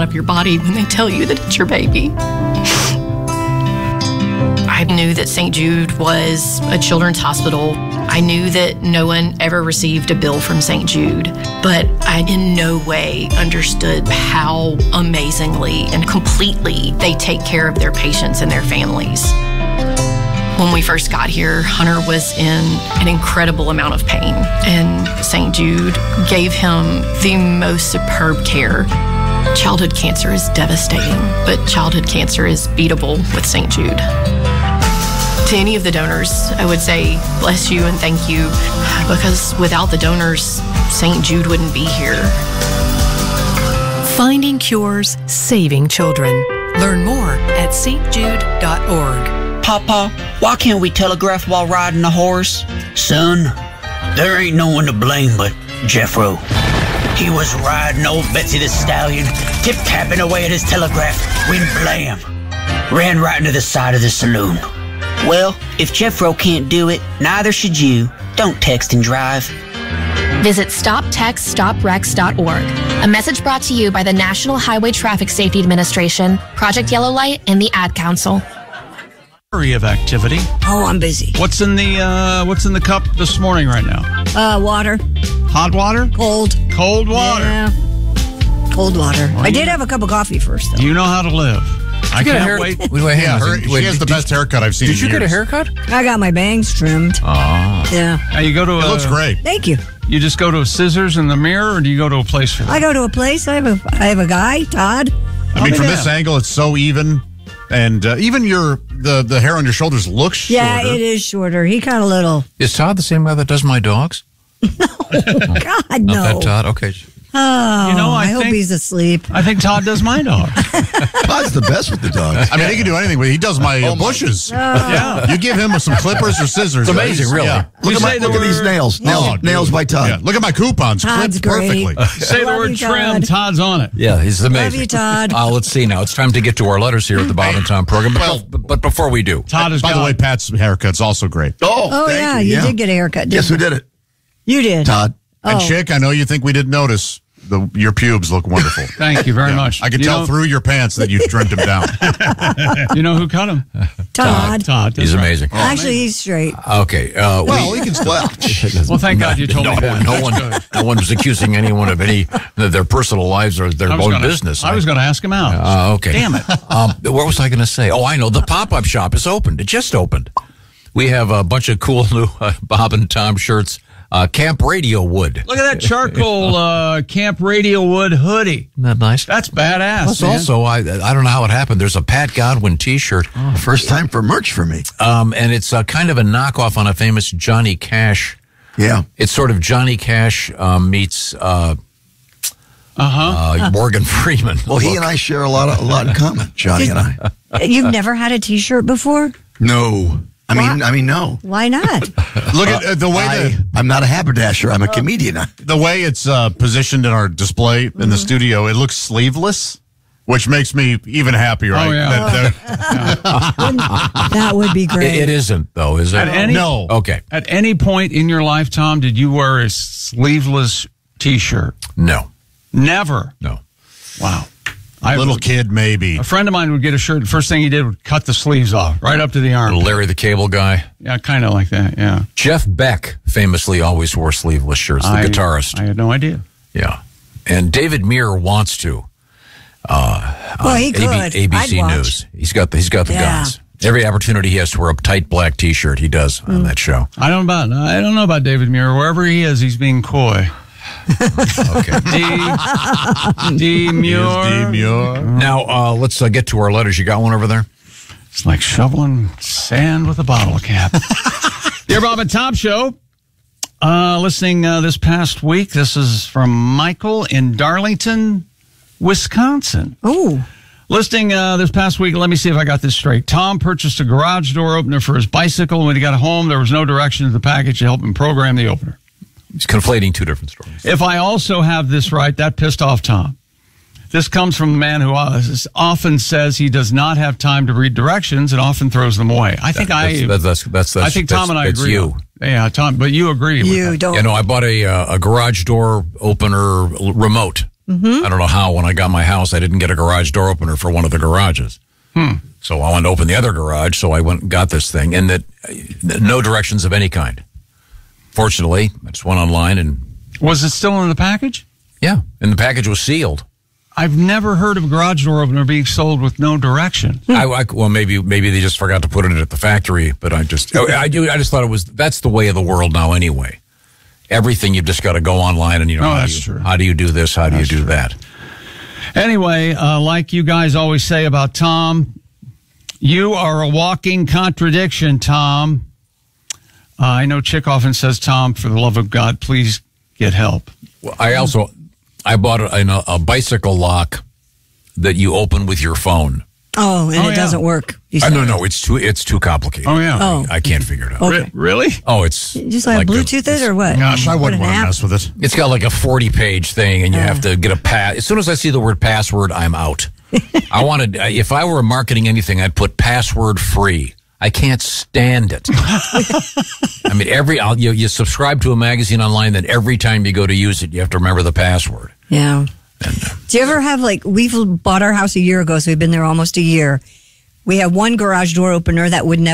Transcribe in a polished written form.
out of your body when they tell you that it's your baby. I knew that St. Jude was a children's hospital. I knew that no one ever received a bill from St. Jude, but I in no way understood how amazingly and completely they take care of their patients and their families. When we first got here, Hunter was in an incredible amount of pain, and St. Jude gave him the most superb care. Childhood cancer is devastating, but childhood cancer is beatable with St. Jude. To any of the donors, I would say bless you and thank you, because without the donors, St. Jude wouldn't be here. Finding cures, saving children. Learn more at stjude.org. Papa, why can't we telegraph while riding a horse? Son, there ain't no one to blame but Jeffro. He was riding old Betsy the Stallion, tip-tapping away at his telegraph, when blam, ran right into the side of the saloon. Well, if Jeffro can't do it, neither should you. Don't text and drive. Visit StopTextStopWrecks.org. A message brought to you by the National Highway Traffic Safety Administration, Project Yellow Light, and the Ad Council. Of activity. Oh, I'm busy. What's in the cup this morning right now? Water. Hot water? Cold. Cold water. Yeah. Cold water. Well, I did have a cup of coffee first, though. You know how to live. I can't wait. She has the best haircut I've seen in years. Did you get a haircut? I got my bangs trimmed. Oh. Yeah. Now you go to It looks great. Thank you. You just go to a scissors in the mirror, or do you go to a place for that? I go to a place. I have a guy, Todd. I mean, from this angle, it's so even. And even the hair on your shoulders looks shorter. Yeah, it is shorter. He kind of little. Is Todd the same guy that does my dogs? God, no. Not that Todd? Okay. Oh, You know, I hope think- he's asleep. I think Todd does my dog. Todd's the best with the dogs. I mean, he can do anything, but he does my bushes. Yeah. You give him some clippers or scissors. It's amazing, really. Yeah. Look at these nails. Nails by Todd. Yeah. Look at my coupons. Todd's Clipped great. perfectly. Say the Love word you, trim, Todd. Todd's on it. Yeah, he's amazing. Love you, Todd. Let's see now. It's time to get to our letters here at the Bob and Tom program. But before we do, Todd is By the way, Pat's haircut's also great. Oh, thank yeah, you did get a haircut, didn't Guess who you? did it? You did. Todd. And Oh. Chick, I know you think we didn't notice. Your pubes look wonderful. Thank you very much. I could You tell know- through your pants that you trimmed them down. You know who cut him? Todd. Todd. he's that's right. amazing. Actually, he's straight. Okay. Well, he can still. Well, thank God you told me that. No one's accusing anyone of their personal lives or their own business. I was going to ask him out. Okay. Damn it. What was I going to say? Oh, I know. The pop-up shop is opened. It just opened. We have a bunch of cool new Bob and Tom shirts. Camp Radio Wood. Look at that charcoal Camp Radio Wood hoodie. Isn't that nice? That's badass. Plus, man. also, I don't know how it happened. There's a Pat Godwin T-shirt. First time for merch for me. And it's kind of a knockoff on a famous Johnny Cash. Yeah. It's sort of Johnny Cash meets Morgan Freeman. Well, he and I share a lot in common, Johnny and I. You've never had a T-shirt before? No. I mean, no. Why not? Look at the way I'm not a haberdasher. I'm a comedian. the way it's positioned in our display in the studio. It looks sleeveless, which makes me even happier. Oh, yeah. That would be great. It isn't, though, is it? No. Okay. At any point in your life, Tom, did you wear a sleeveless T-shirt? No. Never. No. Wow. Little kid, maybe. A friend of mine would get a shirt. The first thing he did would cut the sleeves off right up to the arm. Larry the Cable Guy. Yeah, kind of like that. Yeah. Jeff Beck famously always wore sleeveless shirts, the guitarist. I had no idea. Yeah. And David Muir wants to. Well, he could. ABC I'd watch. News. He's got the Yeah. guns. Every opportunity he has to wear a tight black T-shirt, he does on that show. I don't know about David Muir. Wherever he is, he's being coy. Okay. D. Muir. Now, let's get to our letters. You got one over there? It's like shoveling sand with a bottle cap. Dear Bob and Tom Show, listening this past week. This is from Michael in Darlington, Wisconsin. Oh. Listening this past week, let me see if I got this straight. Tom purchased a garage door opener for his bicycle. When he got home, there was no direction to the package to help him program the opener. He's conflating two different stories. If I also have this right, that pissed off Tom. This comes from the man who often says he does not have time to read directions and often throws them away. I think I think Tom and I agree. You. Yeah, Tom, but you agree. You with don't. You know, I bought a garage door opener remote I don't know how, when I got my house, I didn't get a garage door opener for one of the garages. So I wanted to open the other garage, so I went and got this thing, and no directions of any kind. Fortunately, I just went online and... Was it still in the package? Yeah, and the package was sealed. I've never heard of a garage door opener being sold with no direction. Well, maybe they just forgot to put it at the factory, but I just thought that's the way of the world now anyway. Everything, you've just got to go online and, how do you do this? How do you do that? Anyway, like you guys always say about Tom, you are a walking contradiction, Tom. I know Chick often says, Tom, for the love of God, please get help. Well, I bought a bicycle lock that you open with your phone. Oh, and it doesn't work. No, it's too complicated. Oh, yeah. I can't figure it out. Okay. Really? Oh, it's... Just like Bluetooth it or what? Gosh, I wouldn't want to mess with it. It's got like a 40-page thing, and you have to get a pass. As soon as I see the word password, I'm out. If I were marketing anything, I'd put password free. I can't stand it. I mean, you subscribe to a magazine online, then every time you go to use it, you have to remember the password. Yeah. Do you ever have, we've bought our house a year ago, so we've been there almost a year. We have one garage door opener that would never